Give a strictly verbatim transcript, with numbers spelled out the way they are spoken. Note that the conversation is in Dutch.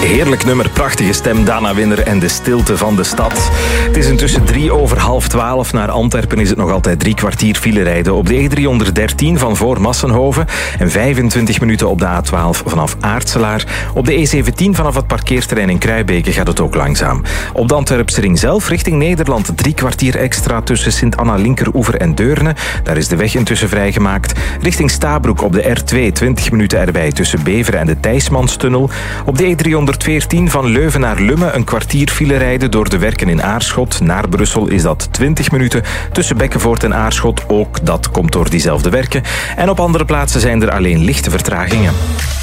Heerlijk nummer, prachtige stem, Dana Winner en de stilte van de stad. Het is intussen drie over half twaalf. Naar Antwerpen is het nog altijd drie kwartier file rijden op de E driehonderddertien van voor Massenhoven en vijfentwintig minuten op de A twaalf vanaf Aartselaar. Op de E zeventien vanaf het parkeerterrein in Kruibeke gaat het ook langzaam. Op de Antwerpse ring zelf richting Nederland drie kwartier extra tussen Sint-Anna Linkeroever en Deurne. Daar is de weg intussen vrijgemaakt. Richting Stabroek op de R twee twintig minuten erbij tussen Beveren en de Thijsmanstunnel. Op de E driehonderdveertien van Leuven naar Lummen een kwartier file rijden door de werken in Aarschot. Naar Brussel is dat twintig minuten tussen Bekkenvoort en Aarschot. Ook dat komt door diezelfde werken. En op andere plaatsen zijn er alleen lichte vertragingen.